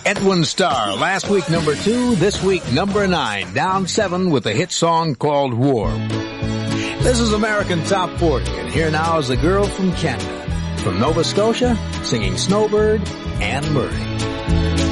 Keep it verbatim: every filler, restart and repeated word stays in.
Edwin Starr, last week number two, this week number nine, down seven with a hit song called War. This is American Top forty, and here now is the girl from Canada. From Nova Scotia, singing Snowbird, Anne Murray.